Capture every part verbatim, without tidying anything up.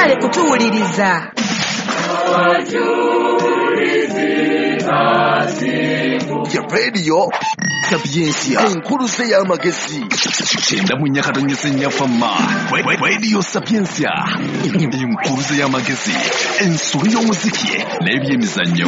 musaale kutuwuliriza. Ya radio Sapiensia enkuluze y'amagezi kyenda mu nnyaka tonnyesenya fama radio Sapiensia enkuluze y'amagezi ensobi y'omuziki n'ebyemizannyo.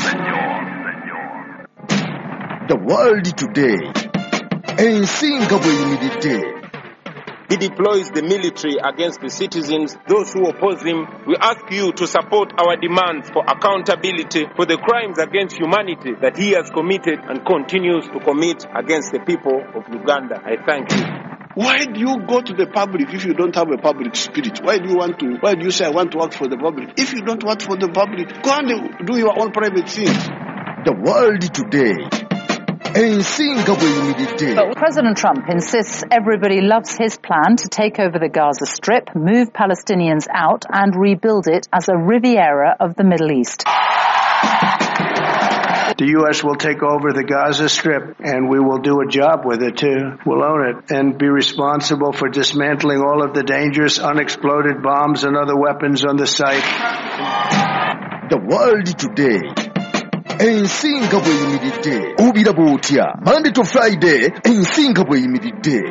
The world today ensinga bweyimiridde. He deploys the military against the citizens, those who oppose him. We ask you to support our demands for accountability for the crimes against humanity that he has committed and continues to commit against the people of Uganda. I thank you. Why do you go to the public if you don't have a public spirit? Why do you want to, why do you say I want to work for the public? If you don't work for the public, go and do your own private things. The world today. But President Trump insists everybody loves his plan to take over the Gaza Strip, move Palestinians out and rebuild it as a Riviera of the Middle East. The U S will take over the Gaza Strip and we will do a job with it too. We'll own it and be responsible for dismantling all of the dangerous unexploded bombs and other weapons on the site. The world today. Ensinga bweyimiridde obira bwotya Monday to Friday ensinga bweyimiridde.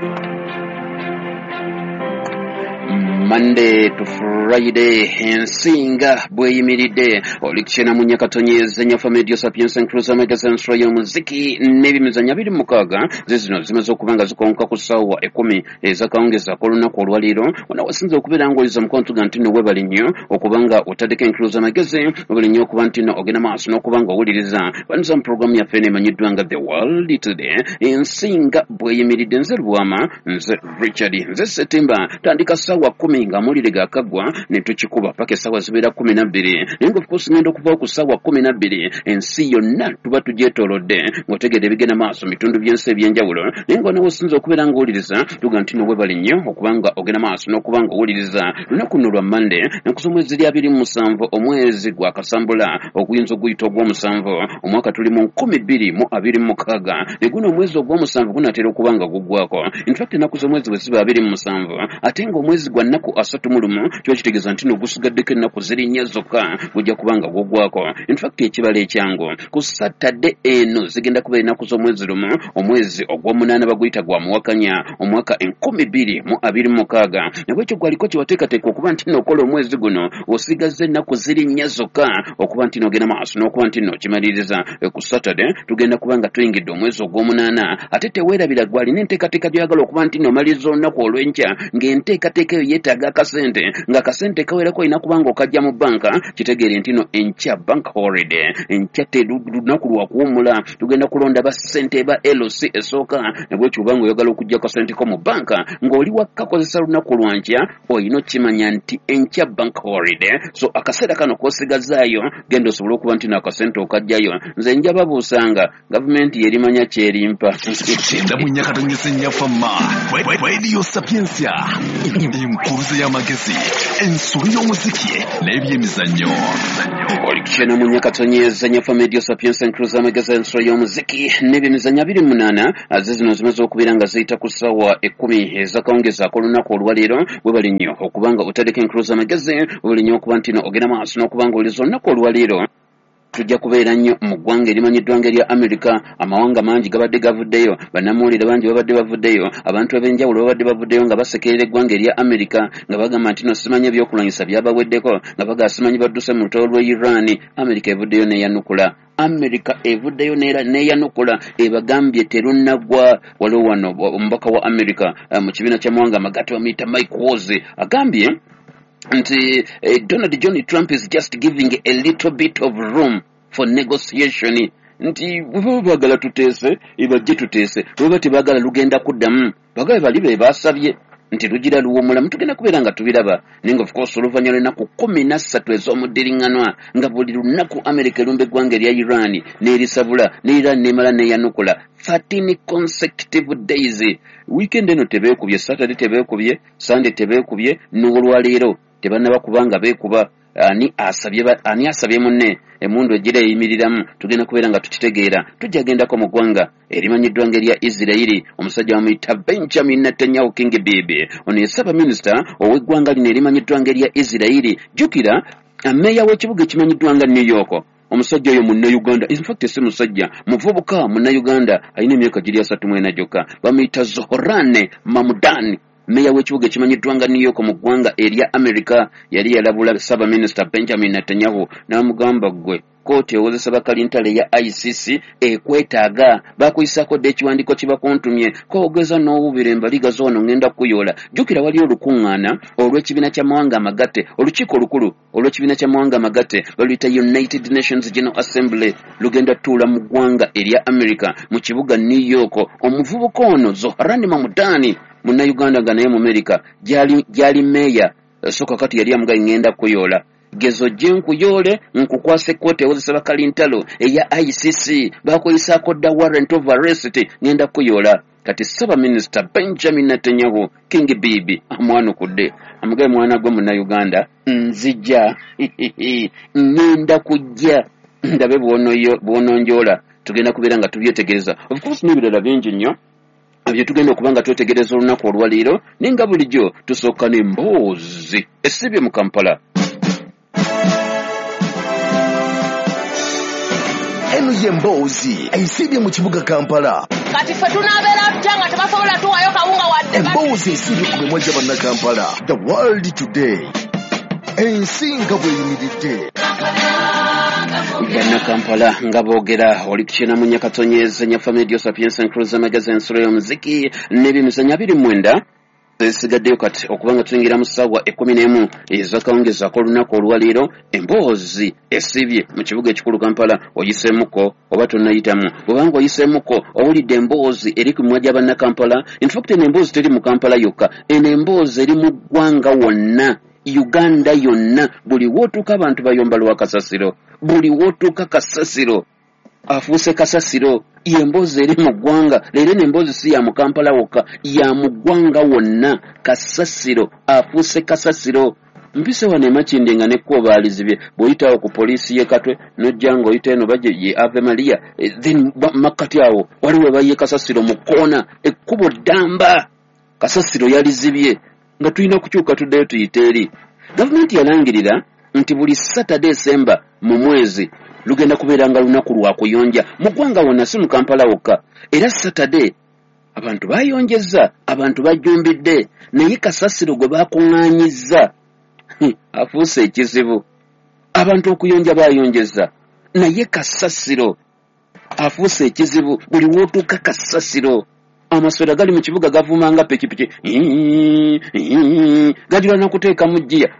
Monday to Friday ensinga bweyimiridde olikishena mu nnyaka tonnyesenya fa radio Sapiensia enkuluze y'amagezi ensobi y'omuziki n'ebyemizannyo abiri mukaaga zizino zimaze okuba nga zikonka ku ssaawa ekumi ez'akawungeza ak'olunaku olwaleero wano wasinze okubeera ng'oliza mukonto ga ntino webali nnyo okuba nga otaddeko enkuluze y'amagezi webali nnyo okuba ntino ogenda maaso n'okuba nga owuliriza baniza mu puroguramu yaffe eneemanyiddwa nga The World Today ensinga bweyimiridde. Nze Lwama, nze Richard, nze Setimba tandika ssaawa kumi nga amawulire gaakaggwa ne tukikuba paka essaawa zibeera kumi na bbiri naye nga of course ngenda okuva ku ssaawa kumi na bbiri ensi yonna tuba tugyetoolodde ng'otegeera ebigenda maaso mu bitundu by'ensi eby'enjawulo naye nga onawosinza okubeera ng'owuliriza tuga nti nowebali nnyo okuba nga ogenda maaso n'okuba nga owuliriza lunaku nno lwa Monday enkuza omwezi eri abiri mu musanvu omwezi gwa Kasambula oguyinza oguyita ogw'omusanvu omwaka tuli mu nkumi bbiri mu abiri mu mukaaga ne guno omwezi ogw'omusanvu gunaatera okuba nga guggwako. In fact ennaku z'omwezi bwe ziba abiri mu musanvu ate ng'omwezi gwa nnaku asatu mu lumu kiba kitegeeza nti n'ogusigaddeko ennaku ziri nnya zokka gujja kuba nga guggwako. In fact ekibala ekyangu ku Saturday eno zigenda kuba ennaku z'omwezi lumu omwezi ogw'omunaana baguyita gwa muwakanya omwaka enkumi bbiri mu abiri mu mukaaga nabwekyo gwaliko kyewateekateeka okuba nti n'okola omwezi guno osigaza ennaku ziri nnya zokka okuba nti n'ogenda maaso n'okuba nti n'okimaliriza. Ku Saturday tugenda kuba nga tuyingidde omwezi ogw'omunaana ate teweerabira gwalina enteekateeka gy'oyagala okuba nti n'omaliriza olunaku olw'enkya ng'enteekateeka eyo yeetaaga akasente nga akasente kawerako olina kuba nga okajja mu banka kitegeere nti no enkya bank holiday enkya telunaku lwa kuwummula tugenda kulonda basente ba L C esooka nabwekyo oba nga oyagala okujja akasente ko mu banka ng'oli wakkakozesa lunaku lwankya olina okimanya nti enkya bank holiday so akaseera kano k'osigazaayo genda osobole okuba nti n'akasente okajjayo. Nze njababuusanga gavumenti yerimanya kyerimpa. Kyenda mu nnyaka tonnyesenya fama radio Sapiensia enkuluze y'amagezi ensobi y'omuziki n'ebyemizannyo. Olikishena mu nnyaka tonnyesenya fa radio Sapiensia enkuluze y'amagezi ensobi y'omuziki n'ebyemizannyo abiri mu munaana zizino zimaze okubeera nga ziyita ku ssaawa ekkumi ez'akawungeza ak'olunaku olwaleero webali nnyo okuba nga otaddeko enkuluze y'amagezi webali nnyo okuba nti ogenda maaso n'okuba nga oliza olunaku olwaleero tujja kubeera nnyo mu ggwanga erimanyiddwa ng'erya America. Amawanga mangi gabadde gavuddeyo, bannamuwulire bangi babadde bavuddeyo, abantu ab'enjawulo babadde bavuddeyo nga basekerera eggwanga erya America nga bagamba nti no simanyi ebyokulwanyisa byabaweddeko nga baga simanyi badduse mu lutalo lw'e Iran. America evuddeyo neyanukula America evuddeyo neyanukula ebagambye terunnagwa. Waliwo wano omubaka wa America mu kibiina ky'amawanga amagatte bamuyita Mike Walls agambye nti uh, Donald John Trump is just giving a little bit of room for negotiation. Nti bwe bagala tuteese ebajje tuteese bwe tebagala lugenda kuddamu bagabe bali be basabye nti lugira luwomulamu tugenda kubeera nga tubiraba ninga of course oluvannyuma lw'ennaku kumi na ssatu ez'omuddiringanwa nga buli lunaku America erumba eggwanga erya Iran n'erisabula ne Iran n'emala neyanukula thirteen consecutive days. Weekend eno tebeekubye, Saturday tebeekubye, Sunday tebeekubye, n'olwaleero tebannaba kubanga beekuba ani asabye ani asabye munne emundu ejira eyimiriramu tugenda kubeera nga tukitegeera tujja gendako mu ggwanga erimanyiddwa ng'erya Isirairi omusajja bamuyita Benjamin Netanyahu King Bibi ono ye saba minisita ow'eggwanga lino erimanyiddwa ng'erya Isirairi jjukira meeya w'ekibuga ekimanyiddwa nga New York omusajja oyo Munnayuganda in fact si musajja muvubuka Munnayuganda alina emyaka giri asatu mu ena gyokka bamuyita Zohran Mamdani meya w'ekibuga ekimanyiddwa nga New York mu ggwanga erya America yali yalabula saba minisita Benjamin Netanyahu n'amugamba gwe kooti ewozesa bakalintale ya I C C ekwetaaga bakuyisako dde ekiwandiiko kibakuntumye koogeza n'obubira embaliga zoono ngenda kuyola jjukira wali olukuŋŋaana olw'ekibiina ky'amawanga amagatte olukiiko olukulu olw'ekibiina ky'amawanga amagatte baluyita United Nations General Assembly lugenda tuula mu ggwanga erya America mu kibuga New York omuvubuka ono Zohran Mamdani Munnayuganda nga naye mu America gyali gyali meya soka kati yali amugaye ngenda kuyola gezo jenkuyole nkukwase kote ewozesa bakalintalo eya I C C bakoyisako dda warrant of arrest ngenda kuyola kati saba minisita Benjamin Netanyahu King Bibi amwanukudde amugaye mwana gwe Munnayuganda nzija ngenda kujja ndabe bwononjola tugenda kubeera nga tubyetegereza of course n'ebirala bingi nnyo ebyo tugenda okuba nga twetegereza olunaku olwaliiro ninga bulijjo tusooka n'emboozi esibye mu Kampala. Eno yemboozi esibye mu kibuga Kampala kati ffe tunaabeera tutya nga tebasobola tuwayo kawunga wadde emboozi esibye ku bimwa gy'Abannakampala. The World Today ensinga bweyimiridde Bannakampala nga boogera oli kukyena mu Nyakatonyeze Nyafa Media Sapiens Cruiser Magazine ensolo y'omuziki n'ebimizannyo abiri mu mwenda esigaddeyo kati okuba nga tuyingira mu ssaawa ekkumi n'emu ez'akawungezaako olunaku olwaleero emboozi esibye mu kibuga ekikulu Kampala oyiseemuko oba tonnayitamu bw'obanga oyiseemuko owulidde emboozi eri ku mimwa gy'Abannakampala in fact eno emboozi teri mu Kampala yokka eno emboozi eri mu ggwanga wonna Uganda yonna buli wootuuka abantu bayomba lwa kasasiro buli wootuuka kasasiro afuuse kasasiro yemboozi eri mu ggwanga leero n'emboozi si ya mu Kampala wokka ya mu ggwanga wonna kasasiro afuuse kasasiro mpise wano emakindi nga nekkubaalizibye bw'oyitawo ku poliisi y'e Katwe n'ojja ng'oyita eno bajje ye Ave Maria then makkati awo waliwo baye kasasiro mu kkoona ekkubo ddamba kasasiro yalizibye nga tulina kukyuka tuddeyo tuyite eri gavumenti yalangirira nti buli Saturday December mu mwezi lugenda kubeera nga lunaku lwa kuyonja mu ggwanga wonna si mu Kampala wokka era Saturday abantu bayonjeza abantu bajjumbidde naye kasasiro gwe bakuŋŋaanyizza afuuse ekizibu abantu okuyonja bayonjeza naye kasasiro afuuse ekizibu buli wootuuka kasasiro amaswera gali mu kibuga gavumanga pikipiki gajula nakuteeka mu jjiya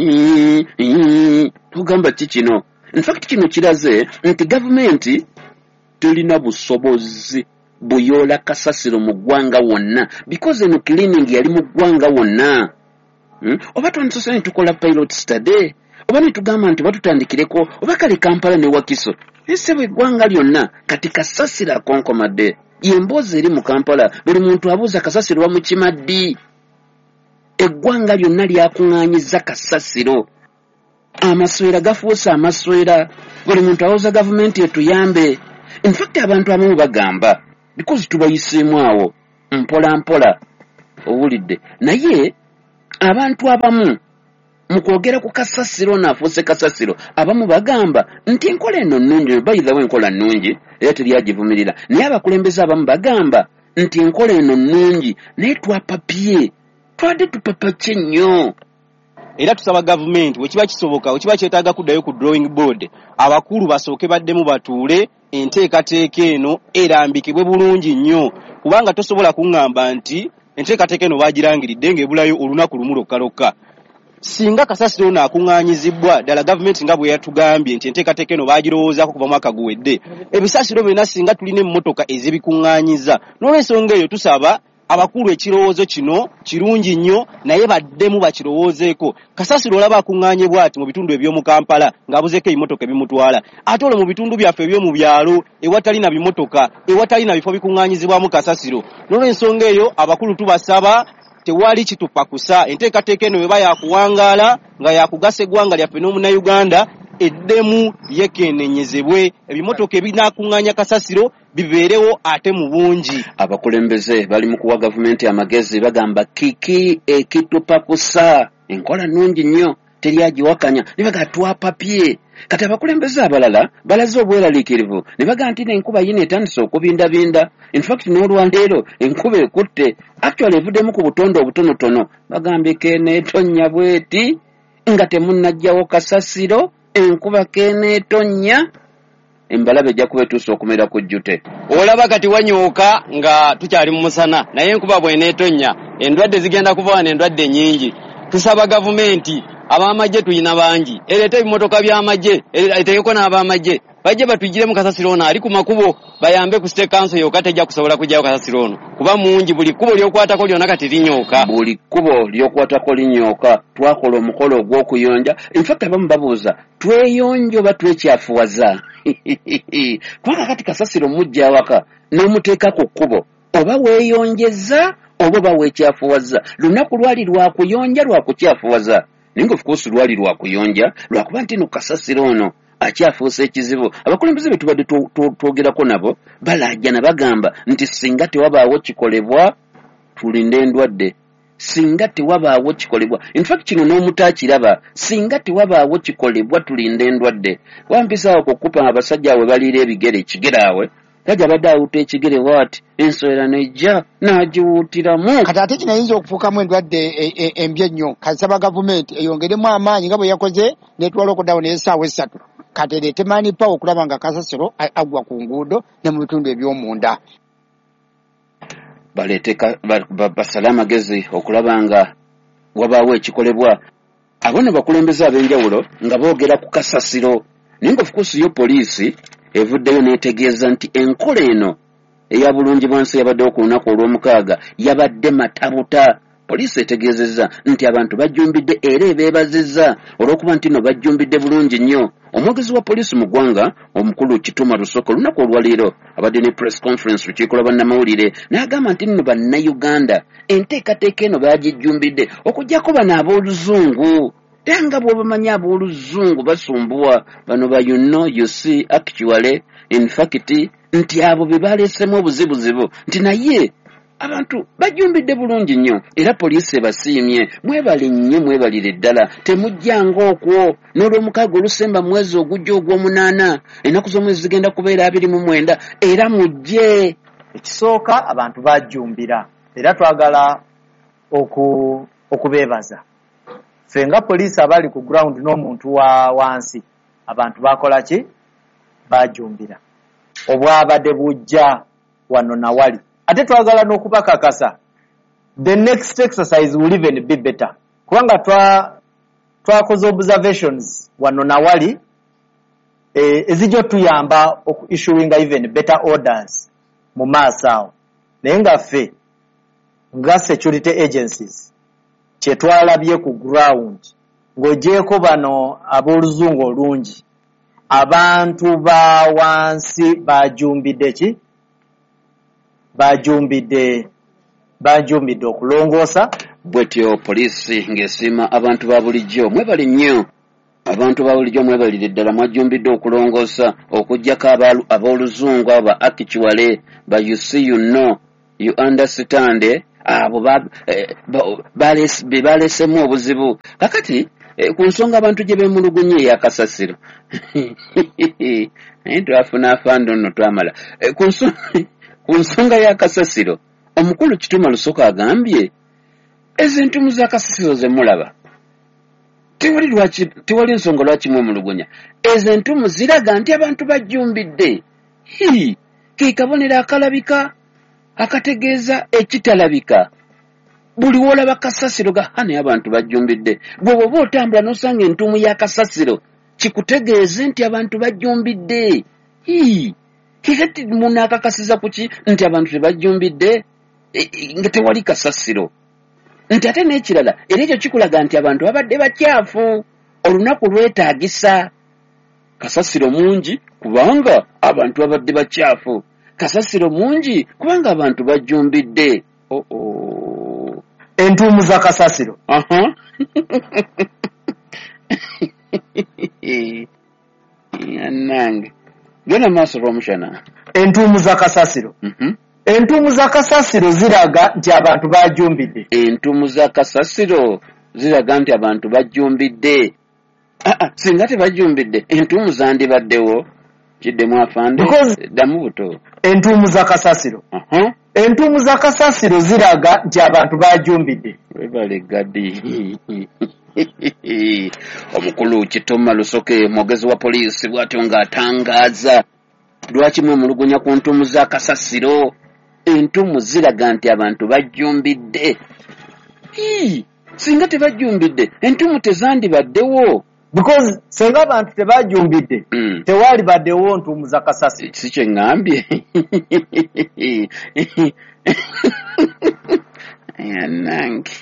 tugamba ki kino in fact kino kiraze nti gavumenti telina busobozi buyoola kasasiro mu ggwanga wonna because eno cleaning yali mu ggwanga wonna hmm? oba twandisosa ne tukola pilot study oba ne tugamba nti batutandikireko oba kale Kampala ne Wakiso ese bwe ggwanga lyonna kati kasasiro akonkomadde yemboozi eri mu Kampala buli muntu abuuza kasasiro bamukimaddi eggwanga lyonna lyakuŋŋaanyizza kasasiro amaswera gafuuse amaswera buli muntu awooza gavumenti etuyambe in fact abantu abamu bagamba because tubayiseemu awo mpola mpola owulidde naye abantu abamu mu kwogera ku kasasiro naafuuse kasasiro abamu bagamba nti enkola eno nnungi bayithawo enkola nnungi era teryagivumirira naye abakulembeze abamu bagamba nti enkola eno nnungi naye twapapye twadde tupapakye nnyo era tusaba gavumenti wekiba kisoboka wekiba kyetaaga kuddayo ku drawing board abakulu basooke baddemu batuule enteekateeka eno erambikibwe bulungi nnyo kubanga tosobola kuŋŋamba nti enteekateeka eno baagirangiridde ng'ebulayo olunaku lumu lwokka lwokka singa kasasiro ono akuŋŋaanyizibwa ddala gavumenti nga bwe yatugambye nti enteekateeka eno baagirowoozaako kuva mwaka guwedde ebisasiro byonna singa tulina emmotoka ezibikuŋŋaanyiza n'olw'ensonga eyo tusaba abakulu ekirowoozo kino kirungi nnyo naye baddemu bakirowoozeeko kasasiro olaba akuŋŋaanye bw'ati mu bitundu eby'omu Kampala ng'abuzeeko ebimotoka ebimutwala ate olwo mu bitundu byaffe eby'omu byalo ewatali na bimotoka ewatali na bifo bikuŋŋaanyizibwamu kasasiro n'olw'ensonga eyo abakulu tubasaba tewali kitupakusa enteekateeka eno weba yakuwangaala nga yakugasa eggwanga lyaffe n'omunnayuganda eddemu yekennenyezebwe ebimotoka ebinakuŋŋaanya kasasiro bibeerewo ate mu bungi. Abakulembeze bali mu kuwa gavumenti amagezi bagamba kiki ekitupakusa enkola nnungi nnyo teryagiwakanya ne baga twapapye. Kati abakulembeze abalala balaze obweraliikirivu ne baga nti n'enkuba yino etandise okubindabinda. In fact n'olwaleero enkuba ekutte actually evuddemu ku butonde obutonotono bagambe keeneetonnya bweti nga temunnajjawo kasasiro enkuba keeneetonnya embalabe ejja kuba etuuse okumera ku jjute. Olaba kati wanyooka nga tukyali mu musana naye enkuba bw'eneetonnya endwadde zigenda kuvaana endwadde nnyingi. Tusaba gavumenti ab'amagye tuyina bangi ereeta ebimotoka by'amagye eteekeko n'ab'amagye bajje batujjiremu kasasiro ono ali ku makubo bayambe ku state council yokka tejja kusobola kujjayo kasasiro ono kuba mungi buli kkubo ly'okwatako lyonna kati linyooka. Buli kkubo ly'okwatako linyooka. Twakola omukolo ogw'okuyonja. In fact abamu babuuza tweyonja oba twekyafuwaza. Kubanga kati kasasiro mujja awaka n'omuteeka ku kkubo oba weeyonjeza oba oba weekyafuwaza. Lunaku lwali lwakuyonja lwakukyafuwaza naye nga of course lwali lwakuyonja lwakuba nti no kasasiro ono akyafuusa ekizibu. Abakulembeze be tubadde twogerako nabo balajja na bagamba nti singa tewabaawo kikolebwa tulinde endwadde. Singa tewabaawo kikolebwa in fact kino n'omutakiraba singa tewabaawo kikolebwa tulinde endwadde. Wampisaawo kukupa abasajja awe baliira ebigere ekigere awe tajja badde awuta ekigere waati ensowera nejja n'agiwuutiramu. Kati ate kino ayinza okufuukamu endwadde embi ennyo. Kasaba gavumenti eyongeremu amaanyi nga bwe yakoze n'etwala okuddawo n'essaawa essatu. Kati ereete maani pawa okulaba nga kasasiro agwa ku nguudo ne mu bitundu eby'omunda. Baleete basale amagezi okulaba nga wabaawo ekikolebwa. Abo ne bakulembeze ab'enjawulo nga boogera ku kasasiro naye nga of course yo poliisi evuddeyo n'etegeeza nti enkola eno eya bulungi bwansi yabaddewo ku lunaku olw'omukaaga yabadde matabuta. Poliisi etegeezezza nti abantu bajjumbidde era ebeebazizza olw'okuba nti no bajjumbidde bulungi nnyo. Omwogezi wa poliisi mu ggwanga omukulu Kituma Lusoko lunaku olwaleero abadde ne press conference lukiiko lwa bannamawulire n'agamba nti nno bannayuganda enteekateeka eno baagijjumbidde okuggyako bano ab'oluzungu. Tanga bw'obamanyi ab'oluzungu basumbuwa bano ba you know you see actually in fact nti abo be baleesemu obuzibuzibu nti naye abantu bajjumbidde bulungi nnyo era poliisi ebasiimye. Mwebale nnyo mwebalire ddala temujjanga okwo n'olw'omukaaga olusemba mwezi ogujja ogw'omunaana ennaku z'omwezi zigenda kubeera abiri mu mwenda era mujje. Ekisooka abantu bajjumbira era twagala oku okubeebaza ffe nga poliisi abali ku ground n'omuntu wa wansi abantu bakola ki bajjumbira obwabadde bujja wano nawali. Ate twagala n'okubakakasa the next exercise will even be better kubanga twa twakoze observations wano nawali e, ezijja tuyamba issuing even better orders mu maaso awo naye nga ffe nga security agencies kyetwalabye ku ground ng'ogyeko bano ab'oluzungu olungi abantu ba wansi bajumbidde ki bajumbidde bajumbidde okulongoosa. Bwetyo poliisi ng'esiima abantu ba bulijjo mwebali nnyo abantu ba bulijjo mwebalire ddala mwajjumbidde okulongoosa okuggyako ab'oluzungu aba actually ba you see you know you understand abo be baleesemu obuzibu. Kakati ku nsonga abantu gye beemulugunye ey'akasasiro naye twafuna afando nno twamala ku nsonga y'akasasiro omukulu Kituma Lusoko agambye ezo entumu z'akasasiro ze mulaba tewali lwaki tewali nsonga lwaki mwemulugunya. Ezo entumu ziraga nti abantu bajjumbidde ke kabonero akalabika akategeeza ekitalabika. Buli wolaba kasasiro gahane abantu bajjumbidde bwe bwoba otambula n'osanga entumu y'akasasiro kikutegeeze nti abantu bajjumbidde. Kikati muna akakasiza kuki nti abantu tebajjumbidde nga tewali kasasiro nti ate n'ekirala era ekyo kikulaga nti abantu babadde bakyafu olunaku lwetaagisa kasasiro mungi kubanga abantu babadde bakyafu kasasiro mungi kubanga abantu bajjumbidde. Oh, oh. entuumu za kasasiro. Aha. Yanange. Gena maaso lw'omushana. Entuumu za kasasiro. Mhm. Entuumu za kasasiro ziraga nti abantu bajumbidde. Entuumu za kasasiro ziraga nti abantu bajumbidde. Ah ah, singa tebajumbidde entuumu zandibaddewo. Kiddemu afande. Ddamu buto. Entuumu za kasasiro. Aha. Entuumu za kasasiro ziraga nti abantu bajumbidde. Webale gadi. Omukulu Kitoma Lusoke mwogezi wa poliisi bw'atyo ng'atangaaza lwaki mwemulugunya ku ntuumu za kasasiro. Entuumu ziraga nti abantu bajumbidde. Hii, singa tebajumbidde entuumu tezandibaddewo. Because senga abantu tebajumbidde mm. tewali baddewo ntuumu za kasasiro. Si kye ngambye. Yanange.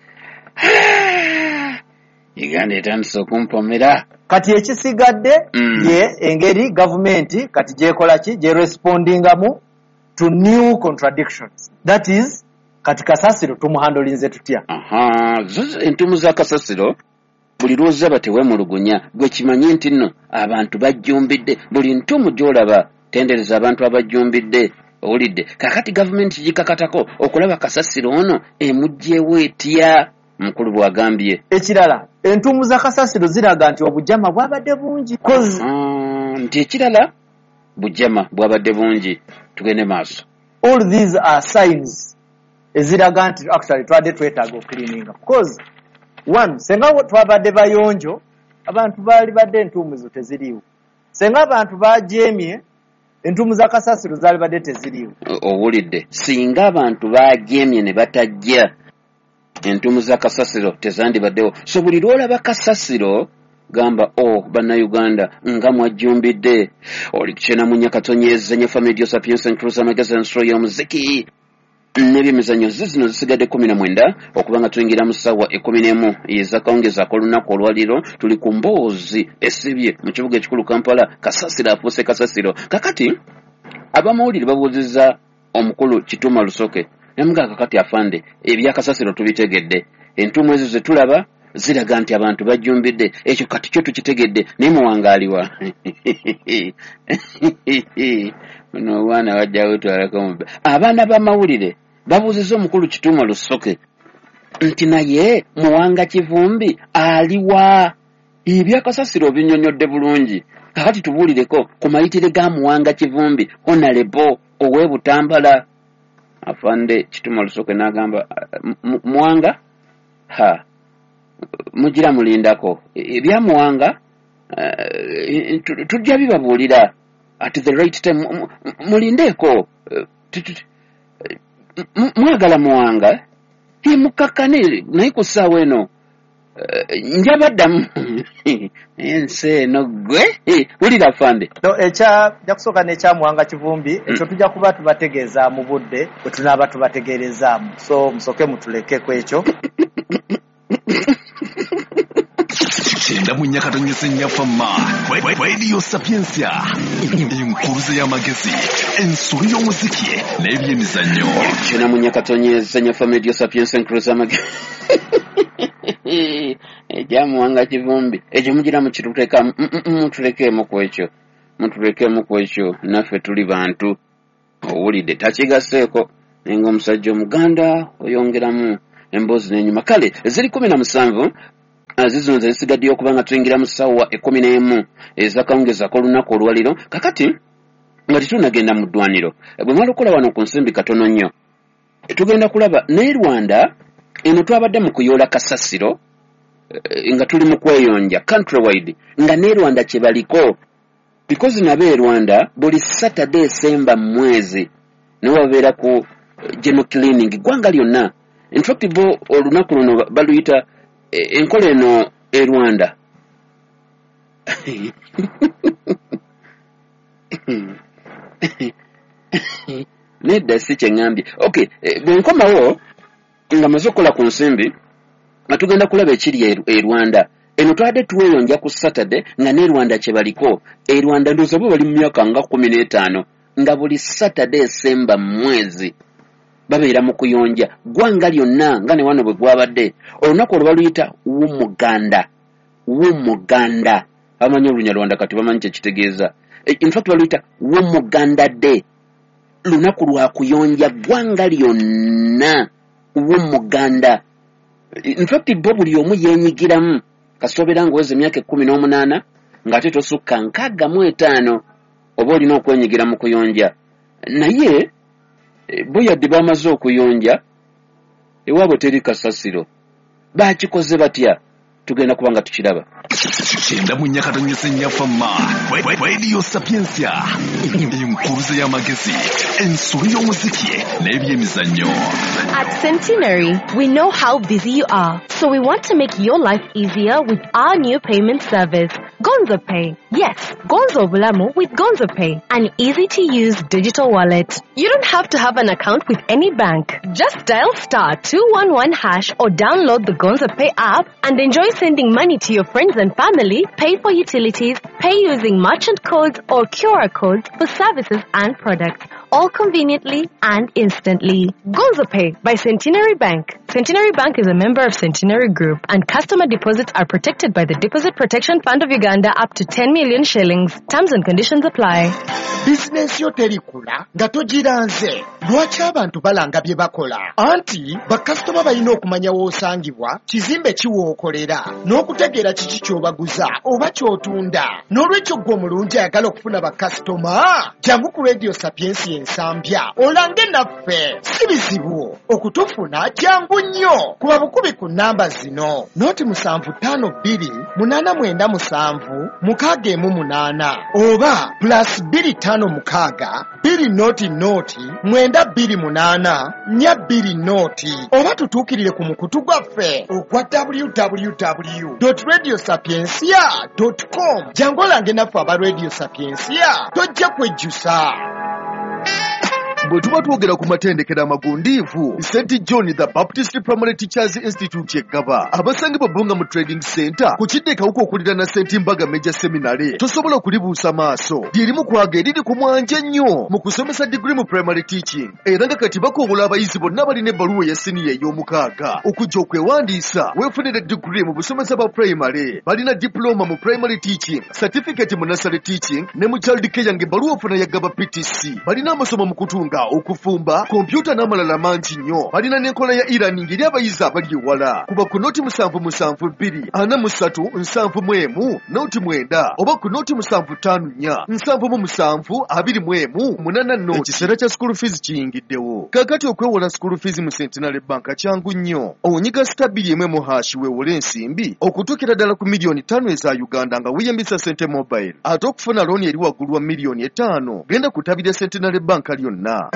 Uganda etandise okumpomera. Kati ekisigadde mm. ye engeri gavumenti kati gyekola ki gyerespondingamu to new contradictions. That is kati kasasiro tumuhandolinze tutya. Aha, zo entuumu za kasasiro buli lwoza batewemulugunya gwe kimanyi nti nno abantu bajumbidde buli ntuumu gy'olaba tendereza abantu abajumbidde. Owulidde kakati gavumenti gikakatako okulaba kasasiro ono emugjewo etya. Mukulu bw'agambye. Ekirala entuumu za kasasiro ziraga nti obujama bwabadde bungi. Uh, nti ekirala bujama bwabadde bungi. Tugende maaso. All these are signs eziraga nti actually twadde twetaaga okcleaninga. Because one, senga twabadde bayonjo abantu baali badde entuumu zo teziriiwo. Senga abantu bajeemye entuumu za kasasiro zaali badde teziriiwo. Owulidde singa abantu bajeemye ne batajja entuumu za kasasiro tezandibaddewo. So buli lwolaba kasasiro gamba oh bannayuganda nga mwajumbidde. Oli Kichena Munyakatonyeeza Nyafa Media Sapiens Encruza Magazine Ensro y'omuziki n'ebyemizannyo zino zisigadde kumi na mwenda okubanga tuyingira mu ssaawa ekkumi n'emu ez'akawungezaako olunaku olwaliro. Tuli ku mboozi esibye mu kibuga ekikulu Kampala. Kasasiro afuuse kasasiro. Kakati abamawulire babuuzizza omukulu Kituma Lusoke namuga kakati afande ebya kasasiro tubitegedde. Entuumu ezo ze tulaba ziraga nti abantu bajumbidde. Ekyo kati kyo tukitegedde naye muwangaaliwa. Ono obwana wajjawo twalako mu abaana b'amawulire babuuzizza omukulu Kituma Lusoke nti naye Muwanga Kivumbi aliwa. Ebya kasasiro binnyonnyodde bulungi. Kakati tubuulireko ku mayitire ga Muwanga Kivumbi Honorable ow'e Butambala. Afande Kituma Lusoke n'agamba Muwanga ha mugira mulindako ebya Muwanga tujja bibabuulira at the right time. Mulindeeko mwagala Muwanga mukakkane naye ku ssaawa eno njabaddamu ensi eno gwe wulira afande. Ekya jakusooka n'ekya Muwanga Kivumbi ekyo tujja kuba tubategeeza mu budde bwe tunaaba tubategeerezaamu. So musooke mutuleke ku ekyo. Kichenda Munyakatonyeeza Nyafa Radio Sapiensia Encruza y'amagezi ensolo y'omuziki n'ebyemizannyo. Kichenda Munyakatonyeeza Nyafa Media Sapiens Encruza y'amagezi ejja Muwanga Kivumbi ekyo mugira mukituleka mutulekeemu ku ekyo mutulekeemu ku ekyo naffe tuli bantu. Owulidde takigaseeko naye ng'omusajja Omuganda oyongeramu emboozi n'enyuma. Kale ziri kumi na musanvu zizino ze zisigaddeyo okubanga tuyingira mu ssaawa ekkumi n'emu ez'akawungezaako olunaku olwaliro. Kakati nga tetunagenda mu ddwaniro bwe mwalokola wano ku nsimbi katono nnyo tugenda kulaba ne Rwanda eno twabadde mu kuyoola kasasiro nga tuli mu kweyonja countrywide nga ne Rwanda kye baliko because nabe Rwanda buli Saturday Semba mwezi ne wabeera ku general cleaning gwanga lyonna. In fact bo olunaku luno baluyita enkola eno e Rwanda nedda si kye ngambye. Okay, bwe nkomawo nga maze okukola ku nsimbi nga tugenda kulaba ekiri e Rwanda eno twabadde tuweyonja ku Saturday nga ne Rwanda kye baliko. E Rwanda ndowooza bo bali mu myaka nga kumi n'etaano nga buli Saturday Semba mwezi babeera mu kuyonja gwanga lyonna nga ne wano bwe gwabadde olunaku olwo baluyita w'omuganda w'omuganda abamanyi olunyarwanda kati bamanyi kyekitegeeza in fact baluyita w'omuganda de lunaku lwa kuyonja gwanga lyonna w'omuganda in fact bo buli omu yenyigiramu kasoobera ng'oweza emyaka ekkumi n'omunaana ng'ate tosukka nkaaga mu etaano oba olina okwenyigira mu kuyonja naye bo yadde bamaze okuyonja ewaabwe teri kasasiro baakikoze batya tugenda kuba nga tukiraba kyenda mu nyakatonyesa ennyafamma Radio Sapiensia enkuruze y'amagezi ensolo y'omuziki n'ebyemizannyo. At Centenary, we know how busy you are, so we want to make your life easier with our new payment service, Gonzo Pay. Yes, Gonzo Bulamu with Gonzo Pay, an easy-to-use digital wallet. You don't have to have an account with any bank. Just dial star two one one hash or download the Gonzo Pay app and enjoy sending money to your friends and family, pay for utilities, pay using merchant codes or Q R codes for services and products, all conveniently and instantly. Gonzo Pay by Centenary Bank. Centenary Bank is a member of Centenary Group, and customer deposits are protected by the Deposit Protection Fund of Uganda up to ten million shillings. Terms and conditions apply. Business yo terikula nga togiranze lwaki abantu balanga bye bakola anti bakasitoma balina okumanya w'osangibwa kizimbe kiwookolera n'okutegeera kiki ky'obaguza oba ky'otunda n'olwekyo gwe omulungi ayagala okufuna bakasitoma jangu ku Radio Sapiensi ensambya olange naffe si bizibu okutufuna jangu nnyo kuba bukubi ku nnamba zino noti musanvu ttaano bbiri munaana mwenda musanvu mukaaga emu munaana oba plus bbiri ttaano mukaaga bbiri noti noti mwenda bbiri munaana nnya bbiri noti oba tutuukirire ku mukutu gwaffe ogwa w w w dot radio sapiensia dot com jangu olange naffe aba Radio Sapiensia tojja kwejjusa. bwe tuba twogera ku matendekero amagundiivu Saint John the Baptist Primary Teachers Institute yeggaba abasangibwa Bunga mu Trading Center ku kidde kawuka okulira na Saint Mbaga Major Seminary tosobola okulibuusa maaso lyerimu kwaga eriri ku mwanja nnyo mu kusomesa degree mu primary teaching era nga kati bakobola abayizi bonna balina ebbaluwa ya siniya ey'omukaaga okujja okwewandiisa weefunire degree mu busomesa bwa primary balina diploma mu primary teaching certificate mu nursery teaching ne mu child care ng'ebbaluwa ofuna yaggaba P T C balina amasomo mu kutunga okufumba kompyuta n'amalala mangi nnyo balina n'enkola ya e-learning eri abayizi abali ewala kuba ku noti musanvu musanvu bbiri ana mu ssatu nsanvu mu emu noti mwenda oba ku noti musanvu ttaano nnya nsanvu mu musanvu abiri mu emu munaana noti ekiseera kya school fees kiyingiddewo kaakati okwewola school fees mu Centenary Bank kyangu nnyo onyiga sita bbiri emu mu hashi weewole ensimbi okutuukira ddala ku miliyoni ttaano eza Uganda nga weeyambisa Sente Mobile ate okufuna looni eri waggulu wa miliyoni etaano genda ku ttabi lya Centenary Bank lyonna.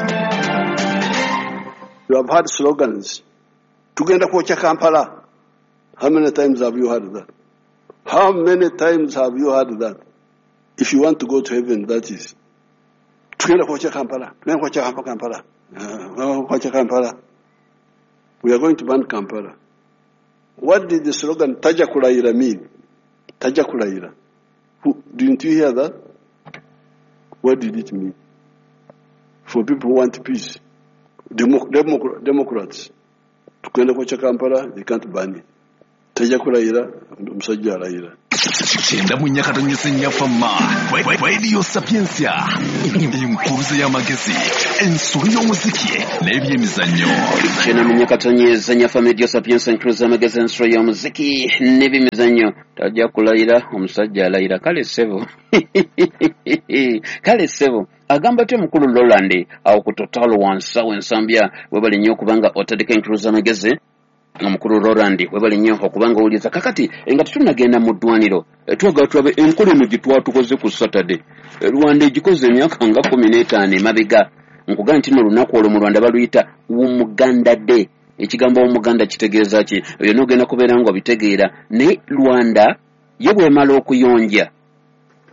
You have heard slogans. Tugenda kuocha Kampala. How many times have you heard that? How many times have you heard that? If you want to go to heaven, that is. Tugenda kuocha Kampala. Tugenda kuocha Kampala. Kuocha Kampala. We are going to ban Kampala. What did the slogan Taja Kulaira mean? Taja Kulaira. Who, didn't you hear that? What did it mean? For people who want peace. Demo, Demo, Democrats. Tukenda kuocha Kampala, they can't ban it. Taja Kulaira, omusajja alayira. kyenda mu nyakatonyesa ennyafamma Radio Sapiensia enkuruze y'amagezi ensolo y'omuziki n'ebyemizannyo. kyenda mu nyakatonyesa ennyafamma Radio Sapiensia enkuruze y'amagezi ensolo y'omuziki n'ebyemizannyo. Tajja kulayira omusajja alayira. Kale ssebo kale ssebo agamba te mukulu Roland awo ku Total wansawo ensambya webali nnyo okubanga otadeka enkuruze y'amagezi omukulu Roland webali nnyo okubanga owuliza kakati nga tetunagenda mu ddwaniro twagala tulabe enkola eno gye twatukoze ku Saturday Rwanda egikoze emyaka nga kkumi n'etaano emabega nkugaa nti no lunaku olwo mu Rwanda baluyita w'omuganda de ekigambo w'omuganda kitegeeza ki ebyo n'ogenda kubeera nga bitegeera ne Rwanda ye bw'emala okuyonja